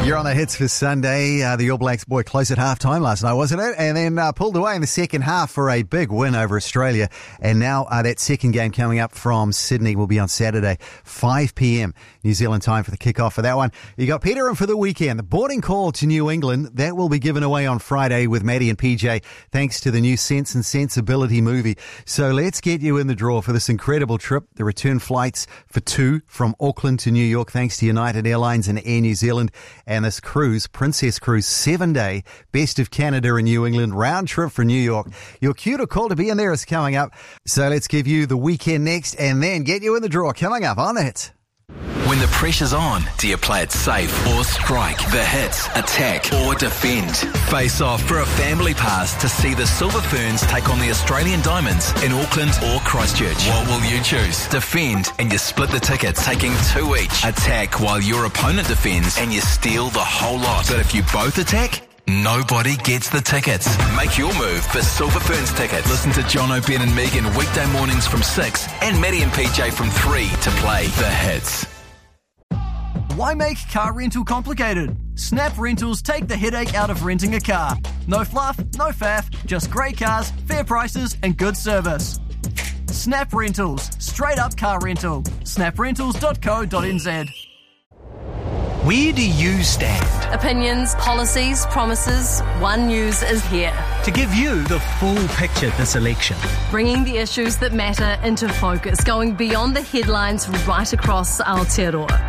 You're on the hits for Sunday. The All Blacks boy close at half-time last night, wasn't it? And then pulled away in the second half for a big win over Australia. And now that second game coming up from Sydney will be on Saturday, 5 p.m. New Zealand time for the kickoff for that one. You got Peter in for the weekend. The boarding call to New England, that will be given away on Friday with Maddie and PJ, thanks to the new Sense and Sensibility movie. So let's get you in the draw for this incredible trip. The return flights for two from Auckland to New York, thanks to United Airlines and Air New Zealand. And this cruise, Princess Cruise, 7-day, best of Canada and New England, round trip for New York. Your cue to call to be in there is coming up. So let's give you the weekend next and then get you in the draw coming up on it. When the pressure's on, do you play it safe or strike? The hits, attack or defend? Face off for a family pass to see the Silver Ferns take on the Australian Diamonds in Auckland or Christchurch. What will you choose? Defend and you split the tickets, taking two each. Attack while your opponent defends and you steal the whole lot. But if you both attack, nobody gets the tickets. Make your move for Silver Ferns tickets. Listen to Jono, Ben and Megan weekday mornings from 6 and Maddie and PJ from 3 to play the hits. Why make car rental complicated? Snap Rentals take the headache out of renting a car. No fluff, no faff, just great cars, fair prices and good service. Snap Rentals, straight up car rental. snaprentals.co.nz. Where do you stand? Opinions, policies, promises. One News is here. To give you the full picture this election. Bringing the issues that matter into focus, going beyond the headlines right across Aotearoa.